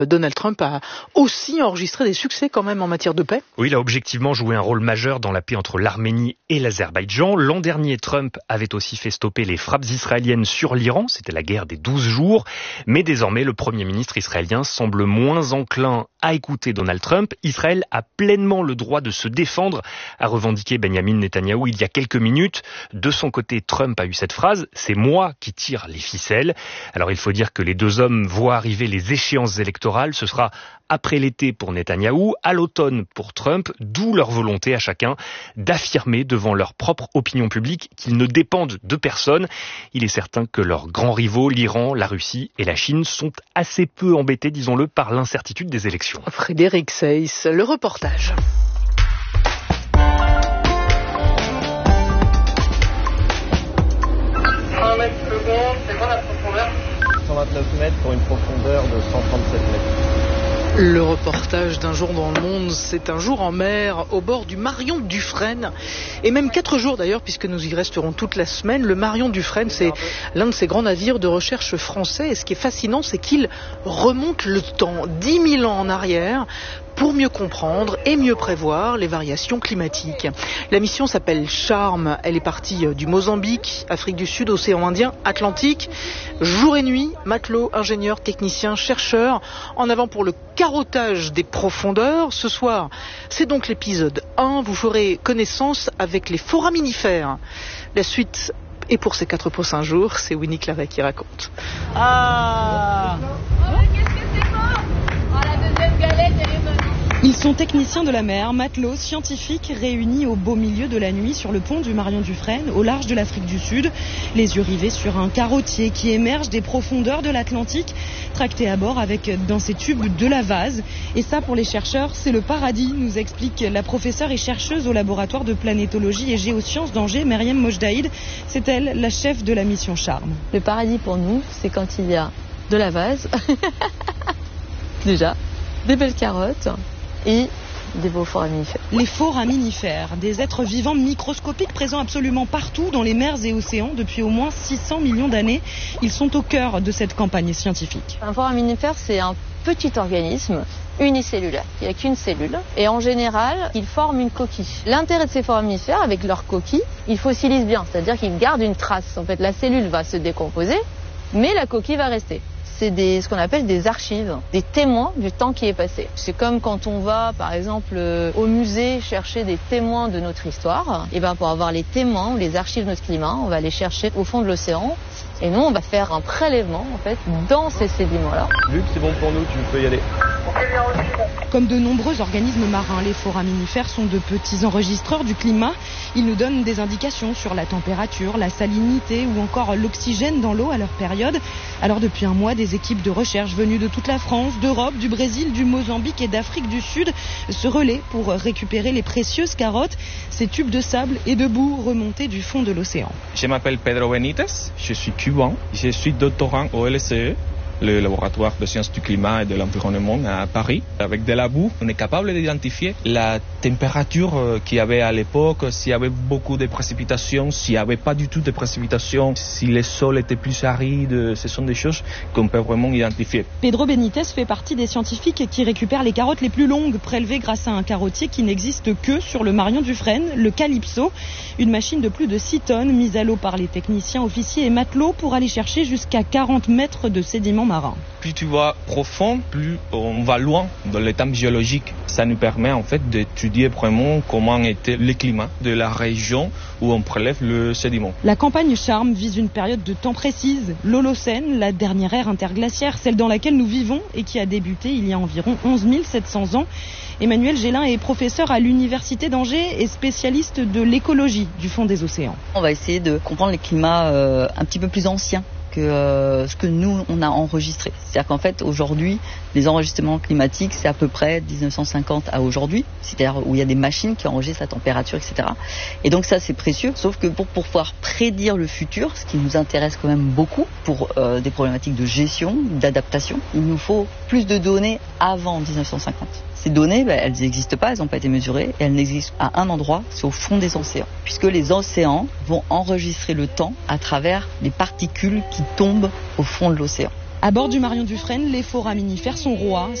Donald Trump a aussi enregistré des succès quand même en matière de paix. Oui, il a objectivement joué un rôle majeur dans la paix entre l'Arménie et l'Azerbaïdjan. L'an dernier, Trump avait aussi fait stopper les frappes israéliennes sur l'Iran. C'était la guerre des 12 jours. Mais désormais, le Premier ministre israélien semble moins enclin à écouter Donald Trump. Israël a pleinement le droit de se défendre, a revendiqué Benjamin Netanyahou il y a quelques minutes. De son côté, Trump a eu cette phrase « C'est moi qui tire les ficelles ». Alors il faut dire que les deux hommes voient arriver les échéances électorales. Ce sera après l'été pour Netanyahou, à l'automne pour Trump, d'où leur volonté à chacun d'affirmer devant leur propre opinion publique qu'ils ne dépendent de personne. Il est certain que leurs grands rivaux, l'Iran, la Russie et la Chine, sont assez peu embêtés, disons-le, par l'incertitude des élections. Frédéric Seyss, le reportage. C'est quoi la profondeur ? 129 mètres pour une profondeur de 137 mètres. Le reportage d'un jour dans le monde, c'est un jour en mer au bord du Marion Dufresne et même 4 jours d'ailleurs puisque nous y resterons toute la semaine. Le Marion Dufresne, c'est l'un de ces grands navires de recherche français et ce qui est fascinant, c'est qu'il remonte le temps 10 000 ans en arrière pour mieux comprendre et mieux prévoir les variations climatiques. La mission s'appelle Charme. Elle est partie du Mozambique, Afrique du Sud, océan Indien, Atlantique. Jour et nuit, matelots, ingénieurs, techniciens, chercheurs, en avant pour le carottage des profondeurs. Ce soir, c'est donc l'épisode 1. Vous ferez connaissance avec les foraminifères. La suite est pour ces 4 prochains jours. C'est Winnie Claret qui raconte. Ah, qu'est-ce que c'est bon. La deuxième galette, elle est bonne. Ils sont techniciens de la mer, matelots, scientifiques, réunis au beau milieu de la nuit sur le pont du Marion Dufresne, au large de l'Afrique du Sud, les yeux rivés sur un carottier qui émerge des profondeurs de l'Atlantique, tracté à bord avec dans ses tubes de la vase. Et ça, pour les chercheurs, c'est le paradis, nous explique la professeure et chercheuse au laboratoire de planétologie et géosciences d'Angers, Meriem Mojdaïd. C'est elle, la chef de la mission Charme. Le paradis pour nous, c'est quand il y a de la vase, déjà, des belles carottes, et des beaux foraminifères. Les foraminifères, des êtres vivants microscopiques présents absolument partout dans les mers et océans depuis au moins 600 millions d'années. Ils sont au cœur de cette campagne scientifique. Un foraminifère, c'est un petit organisme unicellulaire. Il n'y a qu'une cellule et en général, il forme une coquille. L'intérêt de ces foraminifères, avec leur coquille, ils fossilisent bien, c'est-à-dire qu'ils gardent une trace. En fait, la cellule va se décomposer, mais la coquille va rester. C'est ce qu'on appelle des archives, des témoins du temps qui est passé. C'est comme quand on va, par exemple, au musée chercher des témoins de notre histoire. Et bien, pour avoir les témoins ou les archives de notre climat, on va les chercher au fond de l'océan. Et nous, on va faire un prélèvement, en fait, dans ces sédiments-là. Vu que c'est bon pour nous, tu peux y aller. Comme de nombreux organismes marins, les foraminifères sont de petits enregistreurs du climat. Ils nous donnent des indications sur la température, la salinité ou encore l'oxygène dans l'eau à leur période. Alors depuis un mois, des équipes de recherche venues de toute la France, d'Europe, du Brésil, du Mozambique et d'Afrique du Sud se relaient pour récupérer les précieuses carottes, ces tubes de sable et de boue remontés du fond de l'océan. Je m'appelle Pedro Benitez, je suis cubain, je suis doctorant au LCE, le laboratoire de sciences du climat et de l'environnement à Paris. Avec de la boue, on est capable d'identifier la température qu'il y avait à l'époque, s'il y avait beaucoup de précipitations, s'il n'y avait pas du tout de précipitations, si les sols étaient plus arides. Ce sont des choses qu'on peut vraiment identifier. Pedro Benitez fait partie des scientifiques qui récupèrent les carottes les plus longues, prélevées grâce à un carottier qui n'existe que sur le Marion Dufresne, le Calypso, une machine de plus de 6 tonnes mise à l'eau par les techniciens, officiers et matelots pour aller chercher jusqu'à 40 mètres de sédiments marins. Plus tu vas profond, plus on va loin dans l'état géologique. Ça nous permet en fait d'étudier vraiment comment était le climat de la région où on prélève le sédiment. La campagne Charme vise une période de temps précise, l'Holocène, la dernière ère interglaciaire, celle dans laquelle nous vivons et qui a débuté il y a environ 11 700 ans. Emmanuel Gélin est professeur à l'université d'Angers et spécialiste de l'écologie du fond des océans. On va essayer de comprendre les climats un petit peu plus anciens que ce que nous, on a enregistré. C'est-à-dire qu'en fait, aujourd'hui, les enregistrements climatiques, c'est à peu près 1950 à aujourd'hui, c'est-à-dire où il y a des machines qui enregistrent la température, etc. Et donc ça, c'est précieux, sauf que pour pouvoir prédire le futur, ce qui nous intéresse quand même beaucoup pour des problématiques de gestion, d'adaptation, il nous faut plus de données avant 1950. Ces données, elles n'existent pas, elles n'ont pas été mesurées, et elles n'existent à un endroit, c'est au fond des océans. Puisque les océans vont enregistrer le temps à travers les particules qui tombent au fond de l'océan. À bord du Marion Dufresne, les foraminifères sont rois.